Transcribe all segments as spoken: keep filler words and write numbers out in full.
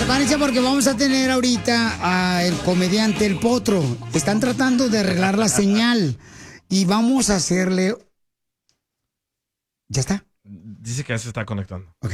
Prepárense porque vamos a tener ahorita al comediante El Potro. Están tratando de arreglar la señal y vamos a hacerle... ¿Ya está? Dice que ya se está conectando. Ok.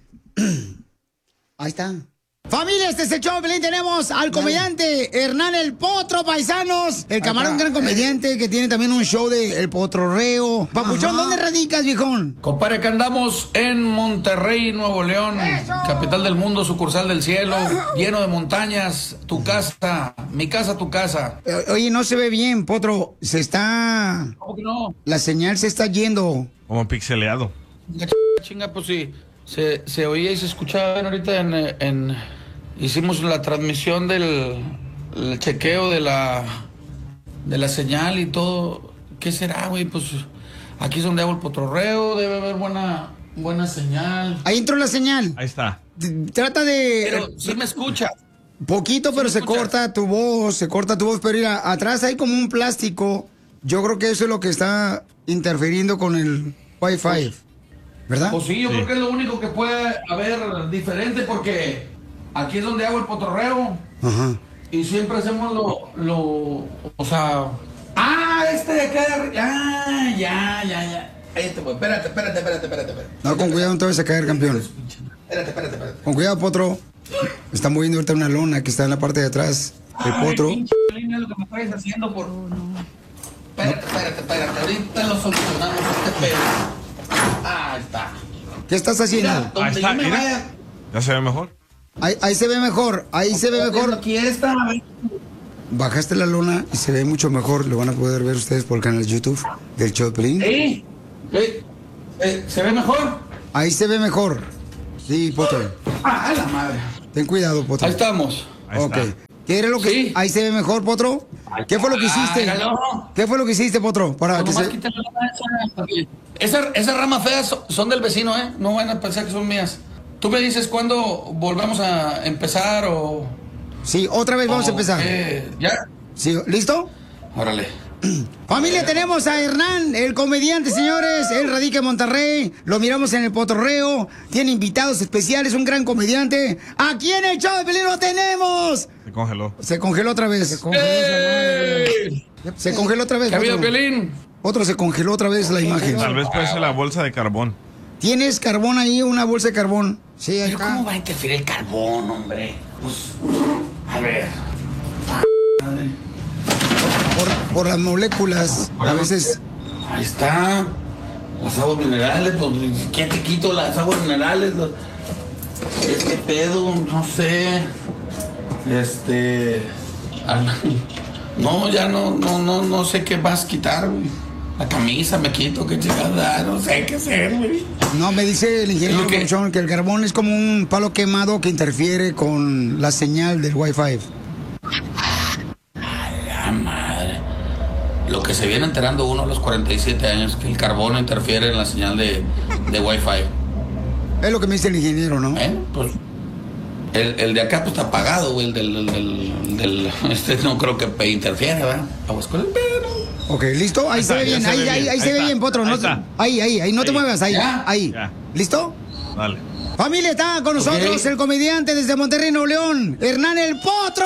Ahí está. Familia, este es el show de Pelín. Tenemos al comediante Hernán El Potro, paisanos. El camarón, gran comediante que tiene también un show de El Potrorreo. Papuchón, ¿dónde radicas, viejón? Compadre, que andamos en Monterrey, Nuevo León, ¡eso! Capital del mundo, sucursal del cielo, lleno de montañas. Tu casa, mi casa, tu casa. Oye, no se ve bien, Potro. Se está... ¿Cómo que no? La señal se está yendo. Como pixeleado. Chinga, pues sí. Se, se oía y se escuchaba ahorita en, en... Hicimos la transmisión del el chequeo de la... De la señal y todo. ¿Qué será, güey? Pues aquí es donde hago el potrorreo. Debe haber buena, buena señal. Ahí entró la señal. Ahí está. Trata de... Pero sí me escucha. Poquito, ¿Sí pero se escuchas? corta tu voz, se corta tu voz. Pero mira, atrás hay como un plástico. Yo creo que eso es lo que está interfiriendo con el Wi-Fi. ¿Verdad? Pues sí, yo Sí. creo que es lo único que puede haber diferente porque aquí es donde hago el potrorreo Ajá. y siempre hacemos lo, lo, o sea, ah, este de acá, de arri- ah, ya, ya, ya, este, pues, espérate, espérate, espérate, espérate, espérate. No, con cuidado, no te vayas a caer, campeón. Espérate, espérate, espérate. Con cuidado, Potro. Está moviendo ahorita una lona que está en la parte de atrás. El Ay, Potro. pinche Piolín, es lo que me estáis haciendo por... Espérate, espérate, espérate, ahorita lo solucionamos este pedo. Ah, ahí está. ¿Qué estás haciendo? Mira, donde Ahí está, yo me mira. vaya, ¿Ya se ve mejor? Ahí, ahí se ve mejor, ahí se ve mejor. aquí está, Bajaste la lona y se ve mucho mejor. Lo van a poder ver ustedes por el canal de YouTube del show de Pelín. ¿Eh? ¿Eh? ¿Eh? ¿Se ve mejor? Ahí se ve mejor. Sí, Potro. Ah, la madre. Ten cuidado, Potro. Ahí estamos. Ahí Ok. está. ¿Qué era lo que... Sí. Ahí se ve mejor, Potro? ¿Qué fue lo que hiciste? Hágalo. ¿Qué fue lo que hiciste, Potro? Para que Nomás se... quítale la mancha. Esa- Esas ramas feas son- son del vecino, ¿eh? No van a pensar que son mías. Tú me dices cuándo volvemos a empezar o... Sí, otra vez vamos a o empezar. qué. ¿Ya? Sí, ¿listo? Órale. Familia, tenemos a Hernán, el comediante, señores. Él radica en Monterrey. Lo miramos en el Potrorreo. Tiene invitados especiales, un gran comediante. Aquí en el show de Pelín lo tenemos. Se congeló. Se congeló otra vez. Se congeló, ¡Ey! se congeló otra vez. ¿Qué ha habido, Potro. Piolín? Otro se congeló otra vez la imagen. Tal vez puede ser la bolsa de carbón. ¿Tienes carbón ahí, una bolsa de carbón? Sí, ahí ¿Pero cómo está. va a interferir el carbón, hombre? Pues, a ver. Por, por las moléculas, a veces... Ahí está. Las aguas minerales, pues, ¿quién te quito las aguas minerales? Los- Este pedo, no sé. Este. ah, No, ya no, no, no, no sé qué vas a quitar, güey. La camisa me quito, qué chingada, no sé qué hacer, güey. No, me dice el ingeniero ¿Lo qué? Papuchón que el carbón es como un palo quemado que interfiere con la señal del Wi-Fi. La madre. Lo que se viene enterando uno a los cuarenta y siete años, que el carbono interfiere en la señal de, de Wi-Fi. Es lo que me dice el ingeniero, ¿no? ¿Eh? Pues. El, el de acá pues está apagado, güey. El del, el del, del- Este no creo que interfiere, ¿verdad? Aguas con el pedo. Ok, ¿listo? Ahí, Ahí se está, ve ya bien, se ahí, ve ahí, bien. ahí se Ahí ve está, bien, Potro. ahí No, está. ahí, ahí, ahí, no te Ahí. muevas, ahí, Ya. ahí. Ya. ¿Listo? Dale. Familia, está con nosotros Ok. el comediante desde Monterrey, Nuevo León, Hernán El Potro.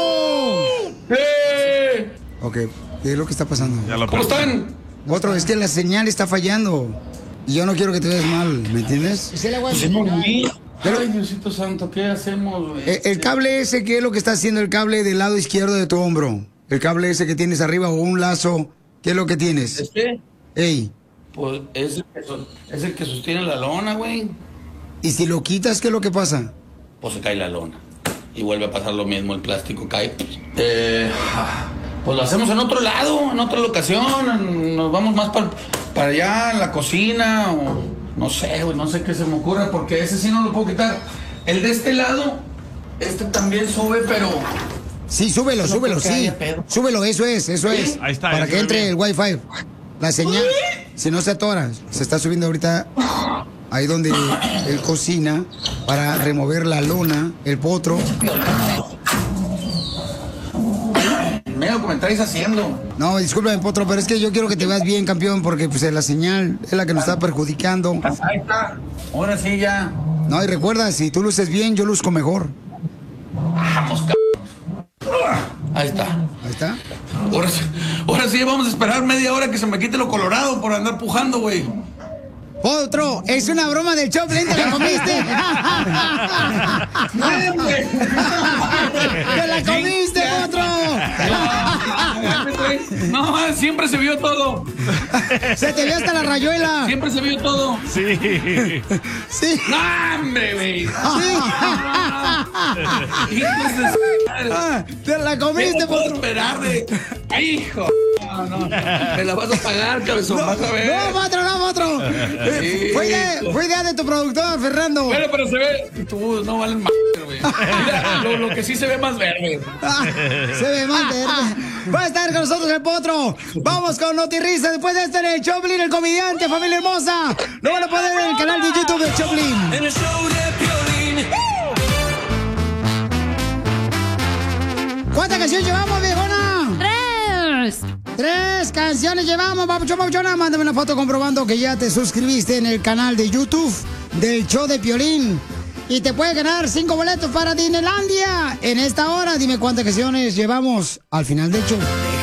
¡Eh! Ok, ¿qué es lo que está pasando? Ya lo ¿Cómo perdí. están? Potro, es que la señal está fallando. Y yo no quiero que te veas mal, ¿me entiendes? Pues hemos visto. Pero- Ay, Diosito Santo, ¿qué hacemos, güey? Eh, El cable ese, ¿qué es lo que está haciendo el cable del lado izquierdo de tu hombro? El cable ese que tienes arriba o un lazo, ¿qué es lo que tienes? ¿Este? Ey, Pues es el que, so- es el que sostiene la lona, güey. y si lo quitas, ¿qué es lo que pasa? Pues se cae la lona. Y vuelve a pasar lo mismo, el plástico cae. Eh, pues lo hacemos en otro lado, en otra locación. en- Nos vamos más para, para allá, en la cocina, o no sé, güey, no sé qué se me ocurra, porque ese sí no lo puedo quitar. El de este lado, este también sube, pero Sí, súbelo, No súbelo, creo que sí. haya pedo. Súbelo, eso es, eso ¿Sí? es. Ahí está, Para ya que se ve entre bien. el Wi-Fi. La señal, si no se atora, se está subiendo ahorita ahí donde él cocina para remover la lona, el potro. mira lo que me estáis haciendo. No, discúlpame, potro, pero es que yo quiero que te veas bien, campeón, porque pues la señal es la que nos está perjudicando. Ahí está. Ahora sí ya. No, y recuerda, si tú luces bien, yo luzco mejor. Ahí está. Ahí está. Ahora, sí- ahora sí vamos a esperar media hora que se me quite lo colorado por andar pujando, güey. Otro, es una broma del Choplin, ¿te la comiste? ¡Te la comiste, otro! No, siempre se vio todo. Se te vio hasta la rayuela. Siempre se vio todo. Sí. Sí. ¡No, hombre, güey! Sí. Hijos de su madre. Ah, te la comiste, ¿Cómo puedo potro. esperar de... ¡Ay, hijo! No, no. Me la vas a pagar, cabezón. Vas a ver. No, potro, no, potro. Eh, Fue idea, fue idea de tu productor, Fernando. Bueno, pero se ve... Tú no valen más, güey. Mira, lo, lo que sí se ve más verde. Ah, se ve mal verde. Va a estar con nosotros el potro. Vamos con Notirrisa. Después de este en el Choplin, el comediante, familia hermosa. Lo van a poner en el canal de YouTube del Choplin. En el show de Piolín. ¿Cuántas canciones llevamos, viejona? ¡Tres! Tres canciones llevamos, papuchón, papuchona. Mándame una foto comprobando que ya te suscribiste en el canal de YouTube del show de Piolín. Y te puedes ganar cinco boletos para Disneylandia. En esta hora, dime cuántas canciones llevamos al final del show.